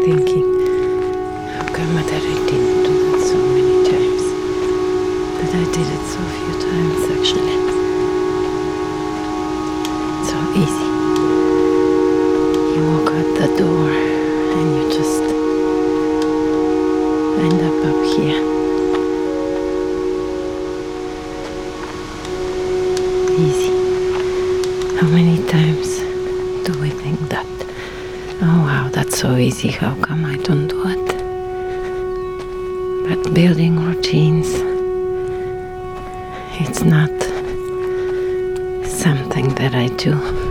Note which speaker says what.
Speaker 1: thinking, how come that I didn't do that so many times? But I did it so few times actually. So easy. You walk out the door and you just end up here. Easy. How many times do we think that? Oh wow, that's so easy, how come I don't do it? But building routines, it's not something that I do